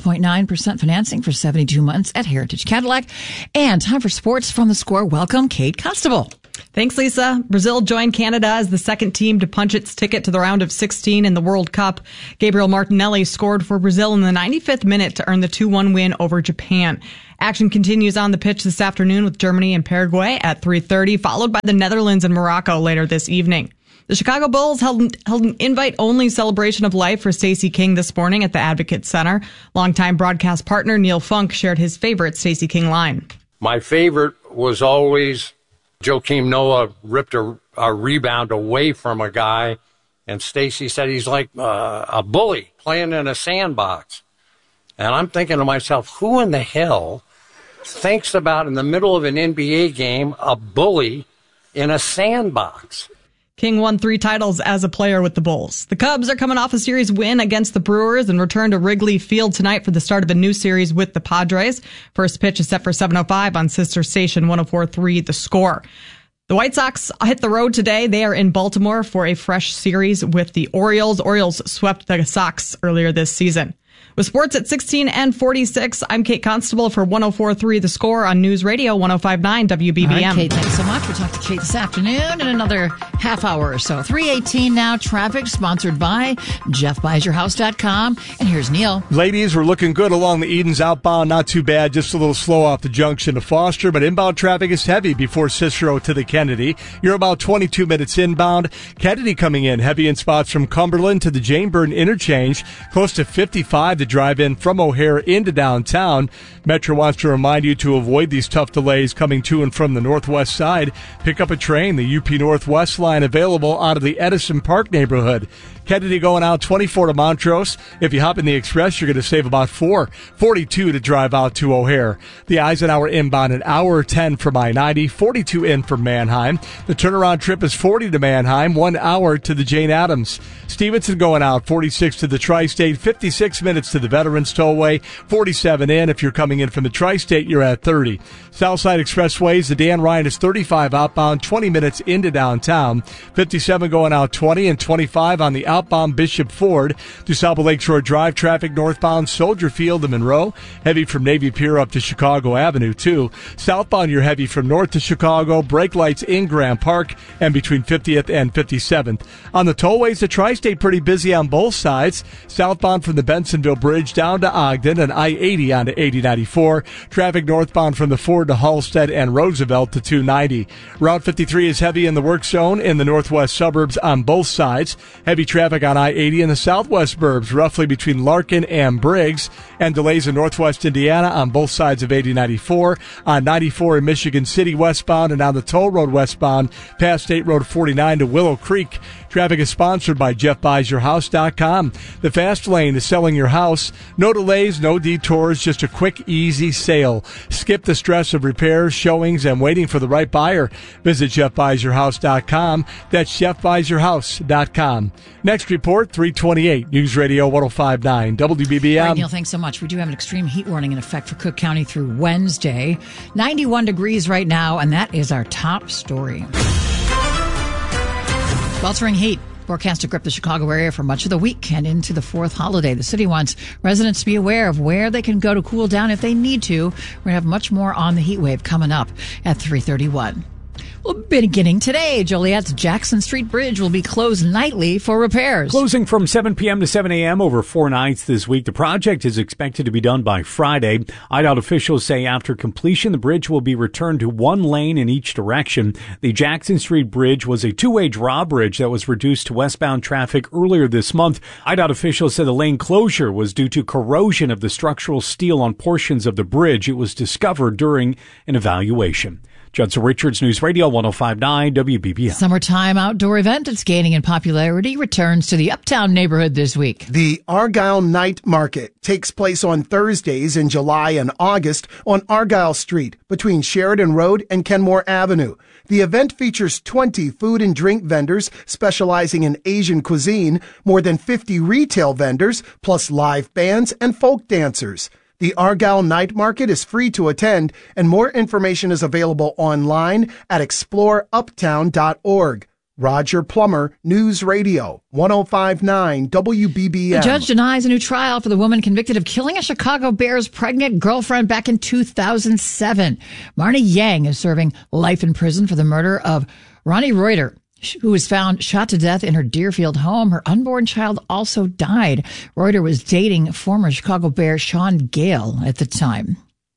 0.9% financing for 72 months at Heritage Cadillac. And time for sports from the Score. Welcome, Kate Constable. Thanks, Lisa. Brazil joined Canada as the second team to punch its ticket to the round of 16 in the World Cup. Gabriel Martinelli scored for Brazil in the 95th minute to earn the 2-1 win over Japan. Action continues on the pitch this afternoon with Germany and Paraguay at 3:30, followed by the Netherlands and Morocco later this evening. The Chicago Bulls held an invite-only celebration of life for Stacey King this morning at the Advocate Center. Longtime broadcast partner Neil Funk shared his favorite Stacey King line. My favorite was always Joakim Noah ripped a rebound away from a guy, and Stacey said he's like a bully playing in a sandbox. And I'm thinking to myself, who in the hell thinks about, in the middle of an NBA game, a bully in a sandbox? King won 3 titles as a player with the Bulls. The Cubs are coming off a series win against the Brewers and return to Wrigley Field tonight for the start of a new series with the Padres. First pitch is set for 7:05 on sister station 104.3 The Score. The White Sox hit the road today. They are in Baltimore for a fresh series with the Orioles. Orioles swept the Sox earlier this season. With sports at 16 and 46, I'm Kate Constable for 104.3 The Score on News Radio 105.9 WBBM. All right, Kate, thanks so much. We'll talk to Kate this afternoon in another half hour or so. 3:18 now. Traffic sponsored by JeffBuysYourHouse.com. And here's Neil. Ladies, we're looking good along the Edens outbound. Not too bad. Just a little slow off the junction to Foster, but inbound traffic is heavy before Cicero to the Kennedy. You're about 22 minutes inbound. Kennedy coming in heavy in spots from Cumberland to the Jane Byrne interchange. Close to 55 to drive in from O'Hare into downtown. Metro wants to remind you to avoid these tough delays coming to and from the northwest side. Pick up a train, the UP Northwest line available out of the Edison Park neighborhood. Kennedy going out 24 to Montrose. If you hop in the express, you're going to save about 4:42 to drive out to O'Hare. The Eisenhower inbound an hour 10 from I-90, 42 in from Manheim. The turnaround trip is 40 to Manheim, 1 hour to the Jane Addams. Stevenson going out 46 to the Tri-State, 56 minutes to the Veterans Tollway, 47 in. If you're coming in from the Tri-State, you're at 30. Southside Expressways, the Dan Ryan is 35 outbound, 20 minutes into downtown. 57 going out 20 and 25 on the outbound Bishop Ford. DuSable Lakeshore Drive traffic northbound Soldier Field to Monroe. Heavy from Navy Pier up to Chicago Avenue, too. Southbound, you're heavy from north to Chicago. Brake lights in Grant Park and between 50th and 57th. On the tollways, the Tri-State pretty busy on both sides. Southbound from the Bensonville Bridge down to Ogden and I-80 onto 8094. Traffic northbound from the Ford to Halstead and Roosevelt to 290. Route 53 is heavy in the work zone in the northwest suburbs on both sides. Heavy traffic on I-80 in the southwest burbs, roughly between Larkin and Briggs, and delays in northwest Indiana on both sides of 8094, on 94 in Michigan City westbound, and on the toll road westbound past State Road 49 to Willow Creek. Traffic is sponsored by JeffBuysYourHouse.com. The fast lane is selling your house. No delays, no detours, just a quick, easy sale. Skip the stress of repairs, showings, and waiting for the right buyer. Visit JeffBuysYourHouse.com. That's JeffBuysYourHouse.com. Next report, 328, News Radio 105.9 WBBM. All right, Neil, thanks so much. We do have an extreme heat warning in effect for Cook County through Wednesday. 91 degrees right now, and that is our top story. Sweltering heat forecast to grip the Chicago area for much of the week and into the 4th holiday. The city wants residents to be aware of where they can go to cool down if they need to. We're going to have much more on the heat wave coming up at 3:31. Well, beginning today, Joliet's Jackson Street Bridge will be closed nightly for repairs. Closing from 7 p.m. to 7 a.m. over 4 nights this week. The project is expected to be done by Friday. IDOT officials say after completion, the bridge will be returned to one lane in each direction. The Jackson Street Bridge was a two-way drawbridge that was reduced to westbound traffic earlier this month. IDOT officials said the lane closure was due to corrosion of the structural steel on portions of the bridge. It was discovered during an evaluation. Judson Richards, News Radio 105.9 WBBM. Summertime outdoor event that's gaining in popularity returns to the Uptown neighborhood this week. The Argyle Night Market takes place on Thursdays in July and August on Argyle Street between Sheridan Road and Kenmore Avenue. The event features 20 food and drink vendors specializing in Asian cuisine, more than 50 retail vendors, plus live bands and folk dancers. The Argyle Night Market is free to attend, and more information is available online at exploreuptown.org. Roger Plummer, News Radio, 105.9 WBBM. The judge denies a new trial for the woman convicted of killing a Chicago Bears pregnant girlfriend back in 2007. Marnie Yang is serving life in prison for the murder of Ronnie Reuter, who was found shot to death in her Deerfield home. Her unborn child also died. Reuter was dating former Chicago Bear Sean Gale at the time.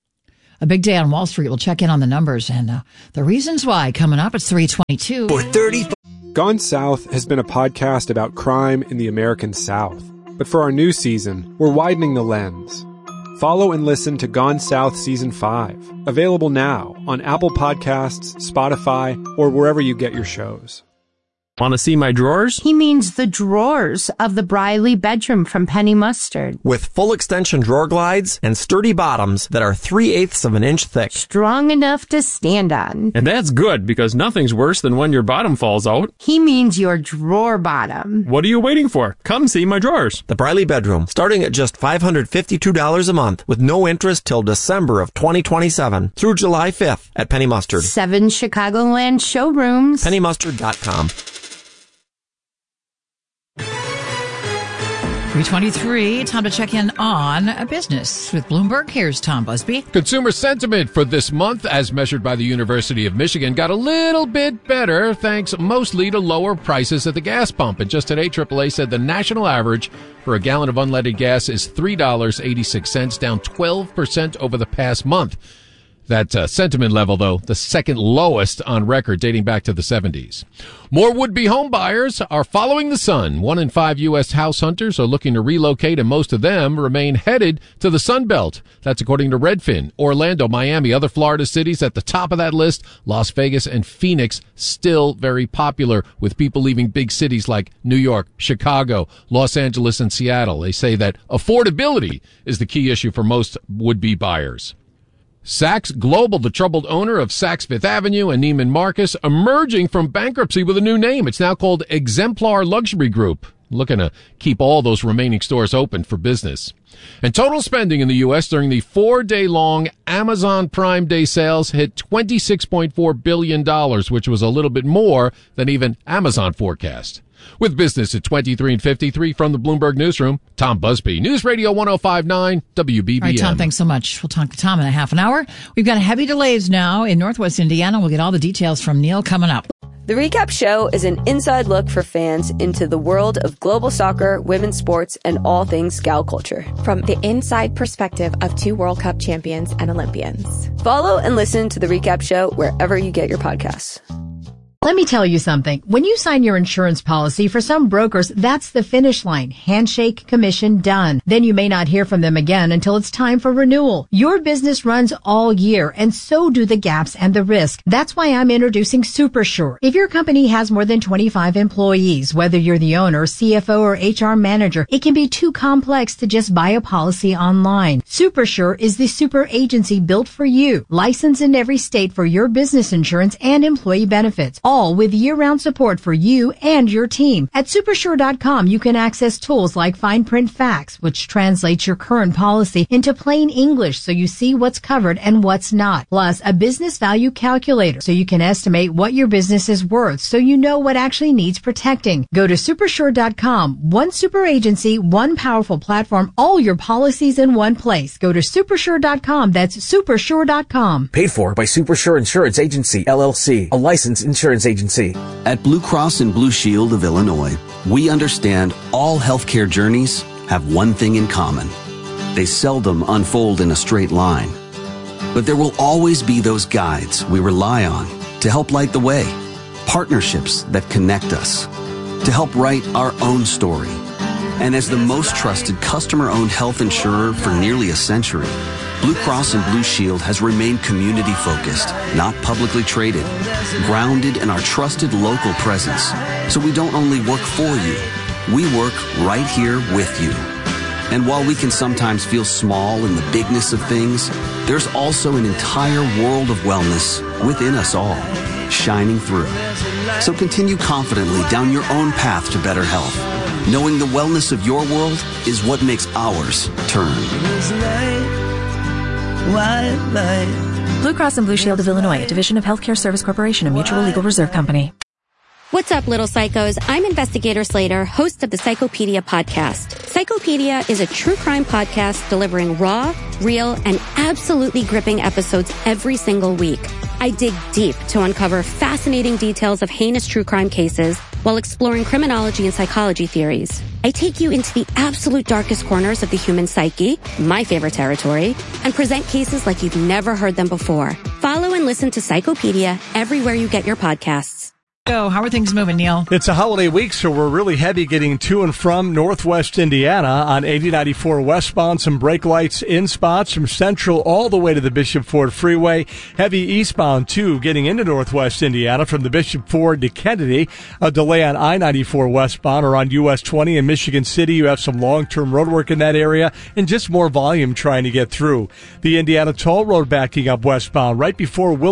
A big day on Wall Street. We'll check in on the numbers and the reasons why coming up at 3:22. For 30. Gone South has been a podcast about crime in the American South. But for our new season, we're widening the lens. Follow and listen to Gone South Season 5. Available now on Apple Podcasts, Spotify, or wherever you get your shows. Want to see my drawers? He means the drawers of the Briley bedroom from Penny Mustard. With full extension drawer glides and sturdy bottoms that are 3/8 of an inch thick. Strong enough to stand on. And that's good because nothing's worse than when your bottom falls out. He means your drawer bottom. What are you waiting for? Come see my drawers. The Briley bedroom, starting at just $552 a month with no interest till December of 2027 through July 5th at Penny Mustard. 7 Chicagoland showrooms. PennyMustard.com. 3:23, time to check in on business with Bloomberg. Here's Tom Busby. Consumer sentiment for this month, as measured by the University of Michigan, got a little bit better, thanks mostly to lower prices at the gas pump. And just today, AAA said the national average for a gallon of unleaded gas is $3.86, down 12% over the past month. That sentiment level, though, the second lowest on record dating back to the 70s. More would-be home buyers are following the sun. 1 in 5 U.S. house hunters are looking to relocate, and most of them remain headed to the Sun Belt. That's according to Redfin. Orlando, Miami, other Florida cities at the top of that list. Las Vegas and Phoenix still very popular, with people leaving big cities like New York, Chicago, Los Angeles, and Seattle. They say that affordability is the key issue for most would-be buyers. Saks Global, the troubled owner of Saks Fifth Avenue and Neiman Marcus, emerging from bankruptcy with a new name. It's now called Exemplar Luxury Group, looking to keep all those remaining stores open for business. And total spending in the U.S. during the 4-day-long Amazon Prime Day sales hit $26.4 billion, which was a little bit more than even Amazon forecast. With business at 23 and 53 from the Bloomberg Newsroom, Tom Busby, News Radio 105.9 WBBM. All right, Tom, thanks so much. We'll talk to Tom in a half an hour. We've got heavy delays now in Northwest Indiana. We'll get all the details from Neil coming up. The Recap Show is an inside look for fans into the world of global soccer, women's sports, and all things gal culture. From the inside perspective of 2 World Cup champions and Olympians. Follow and listen to The Recap Show wherever you get your podcasts. Let me tell you something. When you sign your insurance policy, for some brokers, that's the finish line. Handshake, commission, done. Then you may not hear from them again until it's time for renewal. Your business runs all year, and so do the gaps and the risk. That's why I'm introducing SuperSure. If your company has more than 25 employees, whether you're the owner, CFO, or HR manager, it can be too complex to just buy a policy online. SuperSure is the super agency built for you, licensed in every state for your business insurance and employee benefits. all with year-round support for you and your team. At Supersure.com, you can access tools like Fine Print Facts, which translates your current policy into plain English so you see what's covered and what's not. Plus, a business value calculator so you can estimate what your business is worth so you know what actually needs protecting. Go to Supersure.com. One super agency, one powerful platform, all your policies in one place. Go to Supersure.com. That's Supersure.com. Paid for by Supersure Insurance Agency, LLC, a licensed insurance agency. At Blue Cross and Blue Shield of Illinois, we understand all healthcare journeys have one thing in common. They seldom unfold in a straight line. But there will always be those guides we rely on to help light the way, partnerships that connect us, to help write our own story. And as the most trusted customer-owned health insurer for nearly a century, Blue Cross and Blue Shield has remained community-focused, not publicly traded, grounded in our trusted local presence. So we don't only work for you, we work right here with you. And while we can sometimes feel small in the bigness of things, there's also an entire world of wellness within us all, shining through. So continue confidently down your own path to better health, knowing the wellness of your world is what makes ours turn. Blue Cross and Blue Shield of Illinois, a division of Healthcare Service Corporation, a mutual legal reserve company. What's up, little psychos? I'm Investigator Slater, host of the Psychopedia podcast. Psychopedia is a true crime podcast delivering raw, real, and absolutely gripping episodes every single week. I dig deep to uncover fascinating details of heinous true crime cases while exploring criminology and psychology theories. I take you into the absolute darkest corners of the human psyche, my favorite territory, and present cases like you've never heard them before. Follow and listen to Psychopedia everywhere you get your podcasts. So, how are things moving, Neil? It's a holiday week, so we're really heavy getting to and from northwest Indiana on 8094 westbound. Some brake lights in spots from Central all the way to the Bishop Ford Freeway. Heavy eastbound, too, getting into northwest Indiana from the Bishop Ford to Kennedy. A delay on I-94 westbound or on US 20 in Michigan City. You have some long-term road work in that area and just more volume trying to get through. The Indiana Toll Road backing up westbound right before